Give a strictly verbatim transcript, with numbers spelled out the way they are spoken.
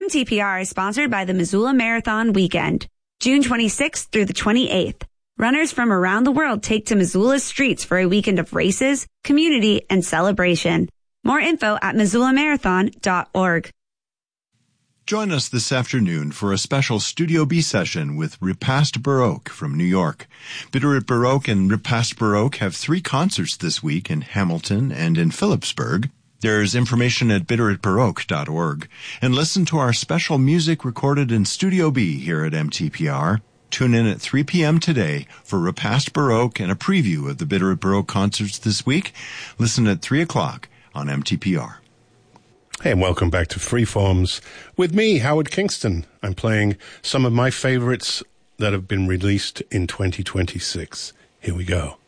M T P R is sponsored by the Missoula Marathon Weekend, June twenty-sixth through the twenty-eighth. Runners from around the world take to Missoula's streets for a weekend of races, community, and celebration. More info at missoula marathon dot org. Join us this afternoon for a special Studio B session with Repast Baroque from New York. Bitterit Baroque and Repast Baroque have three concerts this week in Hamilton and in Phillipsburg. There's information at bitterit baroque dot org. And listen to our special music recorded in Studio B here at M T P R. Tune in at three p.m. today for Repast Baroque and a preview of the Bitterit Baroque concerts this week. Listen at three o'clock on M T P R. Hey, and welcome back to Freeforms with me, Howard Kingston. I'm playing some of my favorites that have been released in twenty twenty-six. Here we go.